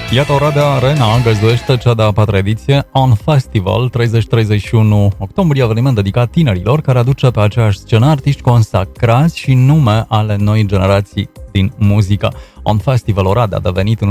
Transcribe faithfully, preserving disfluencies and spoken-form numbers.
Iată, Oradea Arena găzduiește cea de-a patra ediție On Festival, treizeci treizeci și unu octombrie, eveniment dedicat tinerilor, care aduce pe aceeași scenă artiști consacrați și nume ale noi generații din muzică. On Festival Oradea a devenit un